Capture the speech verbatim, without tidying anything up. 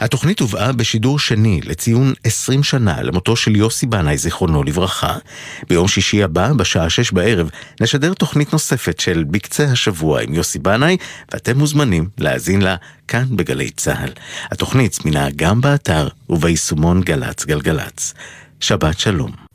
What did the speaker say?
התוכנית הובאה בשידור שני לציון עשרים שנה למותו של יוסי בנאי זיכרונו לברכה. ביום שישי הבא בשעה שש בערב נשדר תוכנית נוספת של בקצה השבוע עם יוסי בנאי, ואתם מוזמנים להאזין לה כאן בגלי צהל. התוכנית זמינה גם באתר וביישומון גלץ גלגלץ. שבת שלום.